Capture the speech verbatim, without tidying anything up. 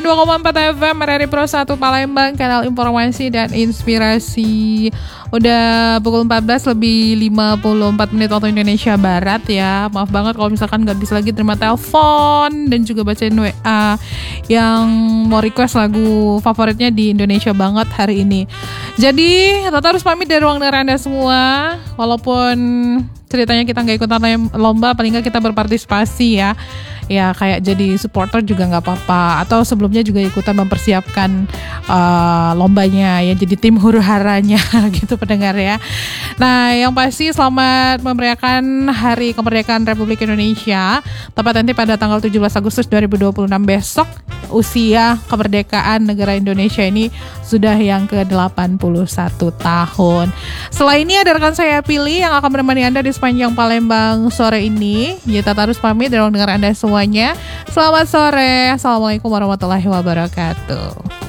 dua koma empat F M R R I Pro satu Palembang, kanal informasi dan inspirasi. Udah pukul empat belas lebih lima puluh empat menit waktu Indonesia Barat ya. Maaf banget kalau misalkan gak bisa lagi terima telepon dan juga bacain W A yang mau request lagu favoritnya di Indonesia banget hari ini. Jadi Tata harus pamit dari ruang dengar Anda semua. Walaupun ceritanya kita gak ikutan lomba, paling gak kita berpartisipasi ya. Ya kayak jadi supporter juga gak apa-apa. Atau sebelumnya juga ikutan mempersiapkan uh, lombanya ya, jadi tim huru-haranya gitu pendengar ya. Nah yang pasti selamat memeriahkan Hari Kemerdekaan Republik Indonesia. Tepat nanti pada tanggal tujuh belas Agustus dua ribu dua puluh enam besok, usia kemerdekaan negara Indonesia ini sudah yang ke delapan puluh satu tahun. Setelah ini ada rekan saya Pilih yang akan menemani Anda di sepanjang Palembang sore ini. Ya Tata harus pamit dari ruang dengar Anda semuanya. Selamat sore. Assalamualaikum warahmatullahi wabarakatuh.